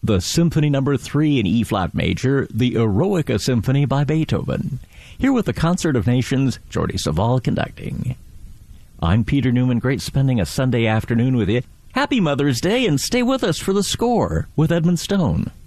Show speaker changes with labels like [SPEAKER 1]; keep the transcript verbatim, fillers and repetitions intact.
[SPEAKER 1] the Symphony Number three in E-flat major, the Eroica Symphony by Beethoven. Here with the Concert of Nations, Jordi Savall conducting. I'm Peter Newman. Great spending a Sunday afternoon with you. Happy Mother's Day, and stay with us for The Score with Edmund Stone.